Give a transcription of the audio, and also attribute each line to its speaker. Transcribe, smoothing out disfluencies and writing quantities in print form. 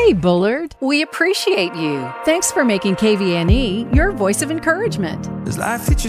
Speaker 1: Hey, Bullard. We appreciate you. Thanks for making KVNE your voice of encouragement.
Speaker 2: Does life teach you